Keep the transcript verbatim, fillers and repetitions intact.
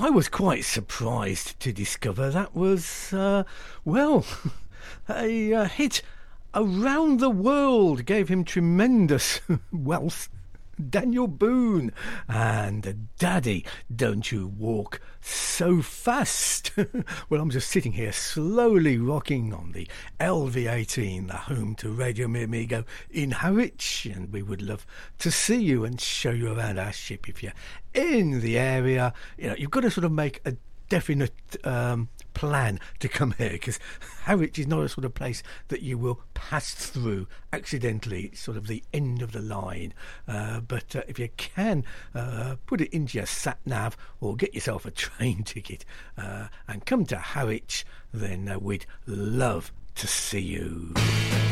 I was quite surprised to discover that was, uh, well, a uh, hit around the world. Gave him tremendous wealth. Daniel Boone and Daddy, Don't You Walk So Fast. Well, I'm just sitting here slowly rocking on the L V eighteen, the home to Radio Mi Amigo in Harwich, and we would love to see you and show you around our ship if you're in the area. You know, you've got to sort of make a definite um, plan to come here, because Harwich is not a sort of place that you will pass through accidentally. It's sort of the end of the line, uh, but uh, if you can uh, put it into your sat nav or get yourself a train ticket uh, and come to Harwich, then uh, we'd love to see you.